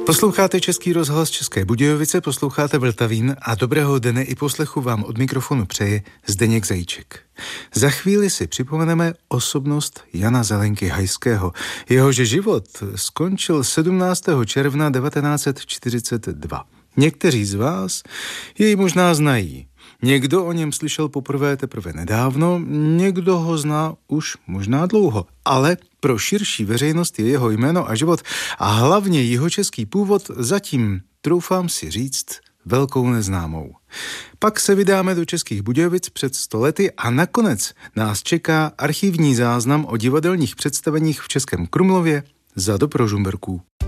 Posloucháte Český rozhlas České Budějovice, posloucháte Vltavín a dobrého dne i poslechu vám od mikrofonu přeje Zdeněk Zajíček. Za chvíli si připomeneme osobnost Jana Zelenky Hajského. Jehož život skončil 17. června 1942. Někteří z vás jej možná znají. Někdo o něm slyšel poprvé teprve nedávno, někdo ho zná už možná dlouho, ale pro širší veřejnost je jeho jméno a život a hlavně jihočeský původ zatím, troufám si říct, velkou neznámou. Pak se vydáme do Českých Budějovic před 100 lety a nakonec nás čeká archivní záznam o divadelních představeních v Českém Krumlově za dob Rožmberků.